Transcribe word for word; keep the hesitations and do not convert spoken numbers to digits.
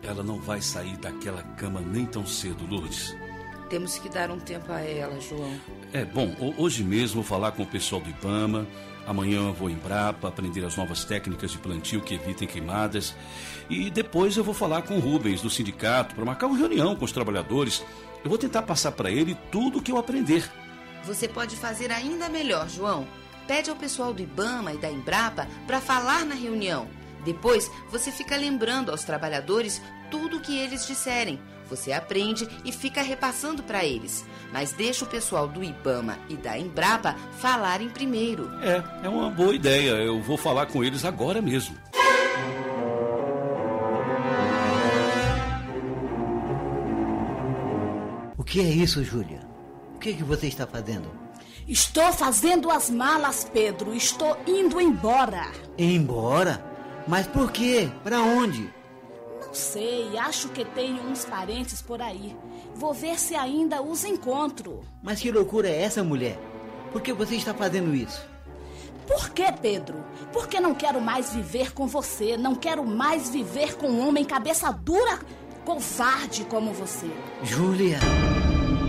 ela não vai sair daquela cama nem tão cedo, Lourdes. Temos que dar um tempo a ela, João. É, bom, hoje mesmo vou falar com o pessoal do IBAMA. Amanhã eu vou em Embrapa aprender as novas técnicas de plantio que evitem queimadas. E depois eu vou falar com o Rubens, do sindicato, para marcar uma reunião com os trabalhadores. Eu vou tentar passar para ele tudo o que eu aprender. Você pode fazer ainda melhor, João. Pede ao pessoal do IBAMA e da Embrapa para falar na reunião. Depois, você fica lembrando aos trabalhadores tudo o que eles disserem. Você aprende e fica repassando para eles. Mas deixa o pessoal do IBAMA e da Embrapa falarem primeiro. É, é uma boa ideia. Eu vou falar com eles agora mesmo. O que é isso, Júlia? O que é que você está fazendo? Estou fazendo as malas, Pedro. Estou indo embora. Embora? Mas por quê? Para onde? Não sei, acho que tenho uns parentes por aí. Vou ver se ainda os encontro. Mas que loucura é essa, mulher? Por que você está fazendo isso? Por que, Pedro? Porque não quero mais viver com você. Não quero mais viver com um homem cabeça dura, covarde como você. Júlia...